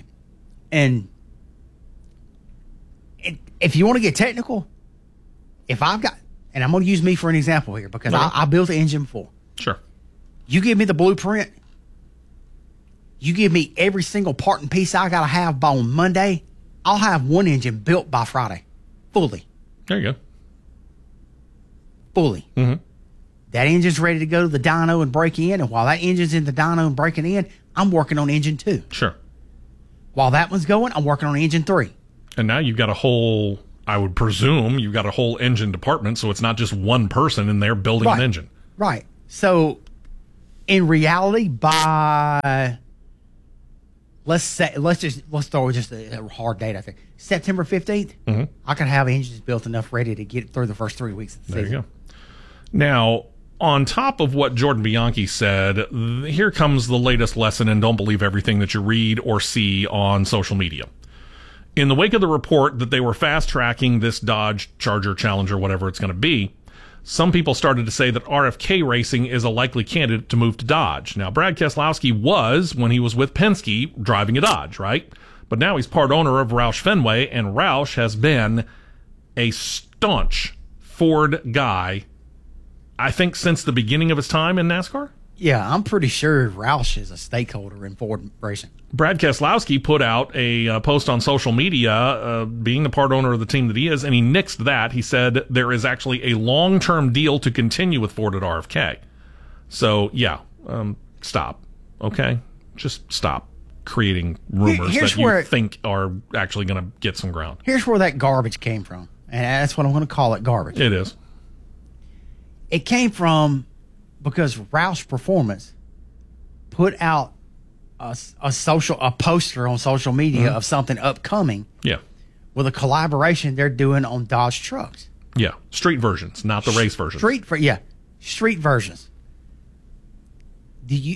if you want to get technical, if I've got, and I'm going to use me for an example here because I built an engine before.
Sure.
You give me the blueprint, You give me every single part and piece I got to have by on Monday, I'll have one engine built by Friday. Fully.
There you go.
Fully.
Mm-hmm.
That engine's ready to go to the dyno and break in. And while that engine's in the dyno and breaking in, I'm working on engine 2.
Sure.
While that one's going, I'm working on engine 3.
And now you've got a whole, I would presume, you've got a whole engine department, so it's not just one person in there building an engine.
Right. So, in reality, by let's throw just a hard date out there. September 15th, I can have engines built enough ready to get through the first 3 weeks of the season.
There you go. Now, on top of what Jordan Bianchi said, here comes the latest lesson, and don't believe everything that you read or see on social media. In the wake of the report that they were fast-tracking this Dodge Charger, Challenger, whatever it's going to be, some people started to say that RFK Racing is a likely candidate to move to Dodge. Now, Brad Keselowski was, when he was with Penske, driving a Dodge, right? But now he's part owner of Roush Fenway, and Roush has been a staunch Ford guy, I think, since the beginning of his time in NASCAR.
Yeah, I'm pretty sure Roush is a stakeholder in Ford Racing.
Brad Keselowski put out a post on social media, being the part owner of the team that he is, and he nixed that. He said there is actually a long-term deal to continue with Ford at RFK. So, yeah, stop, okay? Just stop creating rumors that you think are actually going to get some ground.
Here's where that garbage came from, and that's what I'm going to call it, garbage.
It is.
It came from because Roush Performance put out a poster on social media of something upcoming.
Yeah.
With a collaboration they're doing on Dodge trucks.
Yeah. Street versions, not the race versions.
Street versions. Do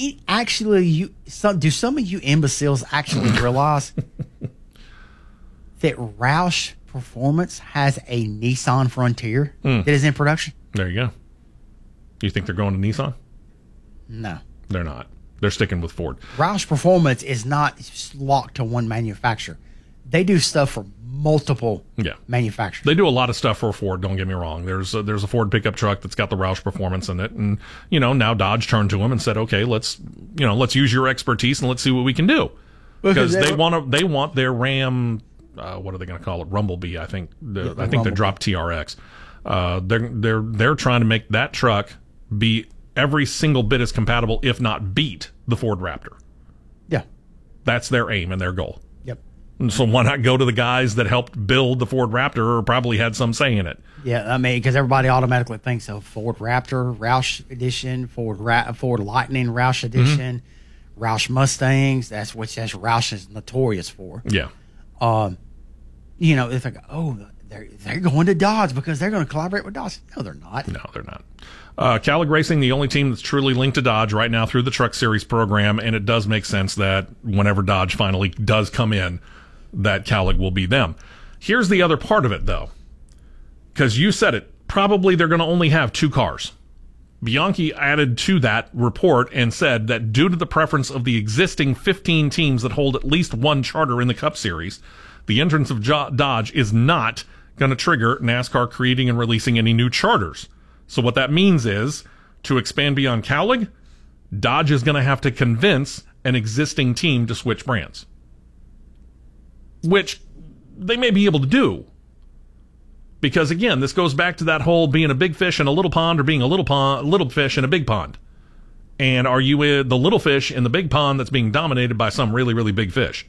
some of you imbeciles actually realize that Roush Performance has a Nissan Frontier that is in production?
There you go. Do you think they're going to Nissan?
No.
They're not. They're sticking with Ford.
Roush Performance is not locked to one manufacturer. They do stuff for multiple manufacturers.
They do a lot of stuff for Ford, don't get me wrong. There's a Ford pickup truck that's got the Roush Performance in it, and now Dodge turned to them and said, "Okay, let's use your expertise and let's see what we can do." Because they want their Ram, what are they going to call it? Rumblebee, I think. I think they dropped TRX. They're trying to make that truck be every single bit as compatible, if not beat, the Ford Raptor.
Yeah.
That's their aim and their goal.
Yep.
And so why not go to the guys that helped build the Ford Raptor or probably had some say in it?
Yeah, I mean, because everybody automatically thinks of Ford Raptor, Roush Edition, Ford Lightning, Roush Edition, Roush Mustangs. That's Roush is notorious for.
Yeah.
It's like, they're going to Dodge because they're going to collaborate with Dodge. No, they're not.
No, they're not. Kaulig Racing, the only team that's truly linked to Dodge right now through the Truck Series program, and it does make sense that whenever Dodge finally does come in, that Kaulig will be them. Here's the other part of it, though, because you said it. Probably they're going to only have 2 cars. Bianchi added to that report and said that due to the preference of the existing 15 teams that hold at least one charter in the Cup Series, the entrance of Dodge is not going to trigger NASCAR creating and releasing any new charters. So what that means is, to expand beyond Kaulig, Dodge is going to have to convince an existing team to switch brands. Which they may be able to do. Because again, this goes back to that whole being a big fish in a little pond or being a little fish in a big pond. And are you the little fish in the big pond that's being dominated by some really, really big fish?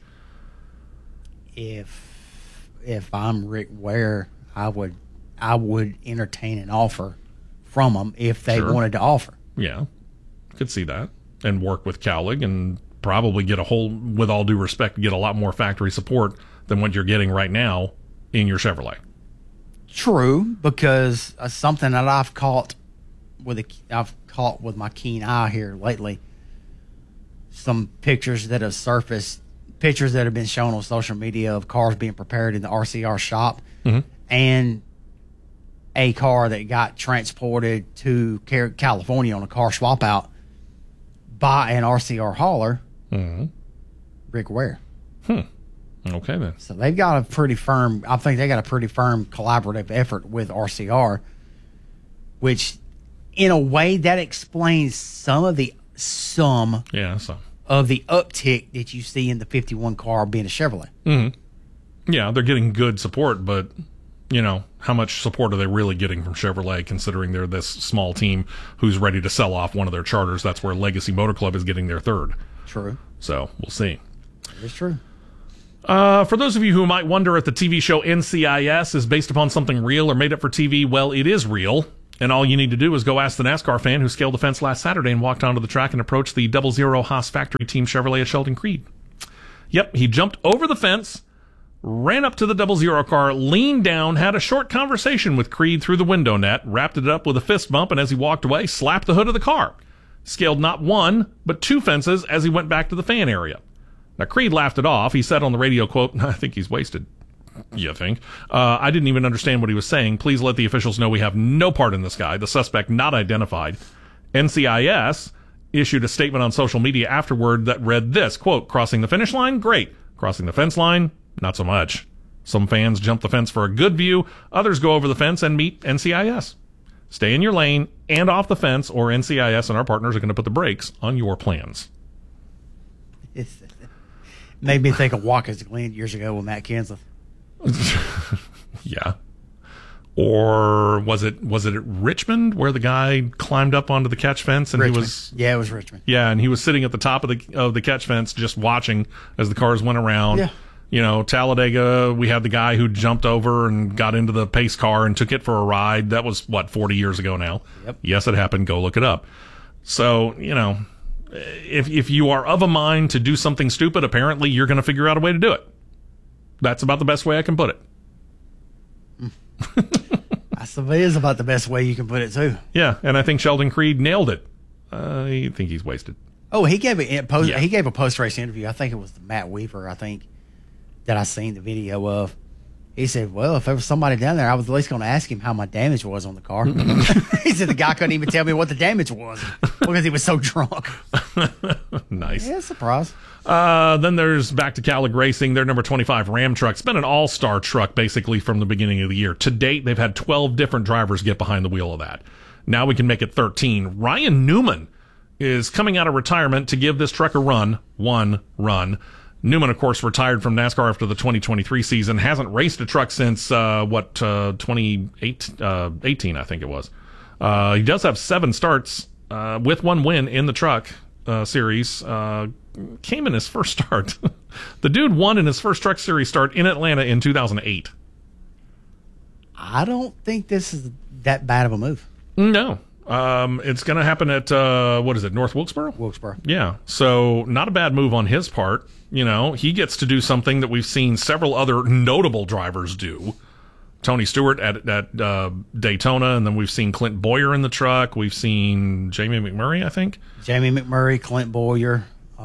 If I'm Rick Ware, I would entertain an offer from them if they wanted to offer.
Yeah, could see that, and work with Kaulig and probably get with all due respect, get a lot more factory support than what you're getting right now in your Chevrolet.
True, because something that I've caught with my keen eye here lately. Some pictures that have surfaced. Pictures that have been shown on social media of cars being prepared in the RCR shop, and a car that got transported to California on a car swap out by an RCR hauler, Rick Ware.
Okay, then.
So they've got a pretty firm, I think they got a pretty firm collaborative effort with RCR, which in a way that explains some of the of the uptick that you see in the 51 car being a Chevrolet.
Mm-hmm. Yeah, they're getting good support, but, how much support are they really getting from Chevrolet, considering they're this small team who's ready to sell off one of their charters? That's where Legacy Motor Club is getting their third.
True.
So, we'll see.
It's true.
For those of you who might wonder if the TV show NCIS is based upon something real or made up for TV, well, it is real. And all you need to do is go ask the NASCAR fan who scaled the fence last Saturday and walked onto the track and approached the 00 Haas factory team Chevrolet at Sheldon Creed. Yep, he jumped over the fence, ran up to the 00 car, leaned down, had a short conversation with Creed through the window net, wrapped it up with a fist bump, and as he walked away, slapped the hood of the car. Scaled not one, but two fences as he went back to the fan area. Now, Creed laughed it off. He said on the radio, quote, "I think he's wasted." You think? I didn't even understand what he was saying. Please let the officials know we have no part in this guy. The suspect not identified. NCIS issued a statement on social media afterward that read this, quote, "Crossing the finish line? Great. Crossing the fence line? Not so much. Some fans jump the fence for a good view. Others go over the fence and meet NCIS. Stay in your lane and off the fence, or NCIS and our partners are going to put the brakes on your plans."
It made me think of Watkins Glen years ago with Matt Kenseth.
Yeah. Or was it at Richmond where the guy climbed up onto the catch fence and
Richmond.
he was
it was Richmond.
Yeah, and he was sitting at the top of the catch fence just watching as the cars went around. Yeah. Talladega, we had the guy who jumped over and got into the pace car and took it for a ride. That was 40 years ago now.
Yep.
Yes, it happened. Go look it up. So, if you are of a mind to do something stupid, apparently you're going to figure out a way to do it. That's about the best way I can put it.
It is about the best way you can put it, too.
Yeah, and I think Sheldon Creed nailed it. I think he's wasted.
Oh, he gave a post-race interview. I think it was Matt Weaver, that I seen the video of. He said, well, if there was somebody down there, I was at least going to ask him how my damage was on the car. He said the guy couldn't even tell me what the damage was because he was so drunk.
Nice.
Yeah, surprise.
Then there's back to Calic Racing. Their number 25 Ram truck's been an all-star truck basically from the beginning of the year. To date, they've had 12 different drivers get behind the wheel of that. Now we can make it 13. Ryan Newman is coming out of retirement to give this truck a run. One run. Newman, of course, retired from NASCAR after the 2023 season. Hasn't raced a truck since 2018, I think it was. He does have 7 starts with 1 win in the truck series. Came in his first start. The dude won in his first truck series start in Atlanta in 2008.
I don't think this is that bad of a move.
No. It's going to happen at, North Wilkesboro?
Wilkesboro.
Yeah. So not a bad move on his part. He gets to do something that we've seen several other notable drivers do. Tony Stewart at Daytona, and then we've seen Clint Boyer in the truck. We've seen Jamie McMurray, I think.
Jamie McMurray, Clint Boyer.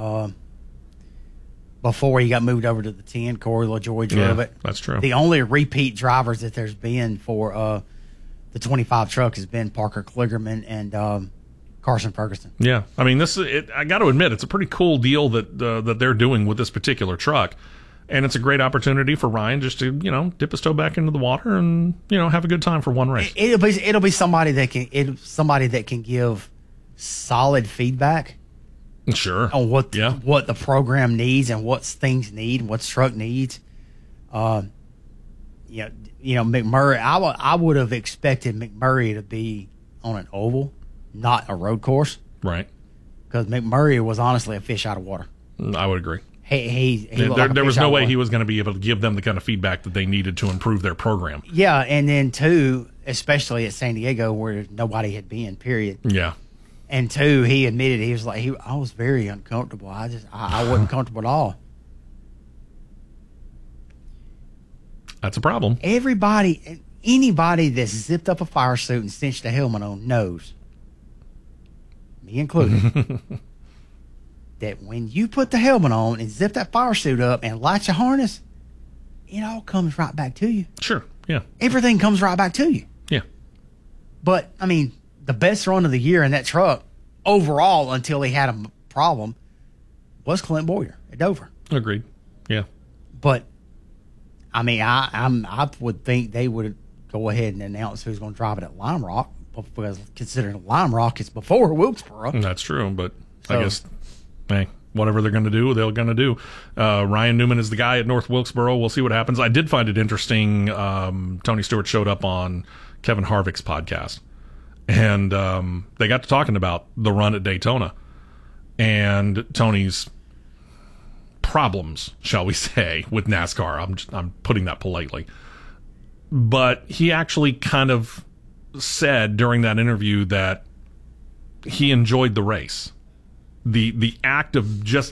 Before he got moved over to the 10, Corey LaJoy drove it.
That's true.
The only repeat drivers that there's been for the 25 truck has been Parker Kligerman and Carson Ferguson.
Yeah, I mean, I got to admit, it's a pretty cool deal that they're doing with this particular truck, and it's a great opportunity for Ryan just to dip his toe back into the water and have a good time for one race.
It'll be somebody that can give solid feedback.
Sure.
On what the program needs and what things need, what truck needs. McMurray. I would have expected McMurray to be on an oval, not a road course.
Right.
Because McMurray was honestly a fish out of water.
I would agree.
There
was no way he was going to be able to give them the kind of feedback that they needed to improve their program.
Yeah, and then 2, especially at San Diego where nobody had been, period.
Yeah.
And 2, he admitted he was like, I was very uncomfortable. I wasn't comfortable at all.
That's a problem.
Anybody that's zipped up a fire suit and cinched a helmet on knows, me included, that when you put the helmet on and zip that fire suit up and light your harness, it all comes right back to you.
Sure, yeah.
Everything comes right back to you.
Yeah.
But, I mean, the best run of the year in that truck, overall, until he had a problem, was Clint Boyer at Dover.
Agreed. Yeah.
But, I mean, I would think they would go ahead and announce who's going to drive it at Lime Rock, because considering Lime Rock is before Wilkesboro.
That's true, but I guess, hey, whatever they're going to do, they're going to do. Ryan Newman is the guy at North Wilkesboro. We'll see what happens. I did find it interesting. Tony Stewart showed up on Kevin Harvick's podcast, and they got to talking about the run at Daytona and Tony's problems, shall we say, with NASCAR. I'm putting that politely. But he actually kind of said during that interview that he enjoyed the race. The act of just